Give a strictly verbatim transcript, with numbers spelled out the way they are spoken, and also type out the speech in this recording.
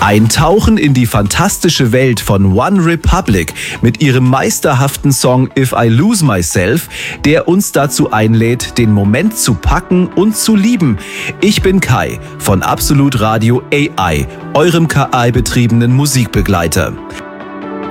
Eintauchen in die fantastische Welt von One Republic mit ihrem meisterhaften Song If I Lose Myself, der uns dazu einlädt, den Moment zu packen und zu lieben. Ich bin Kai von Absolut Radio A I, eurem K I-betriebenen Musikbegleiter.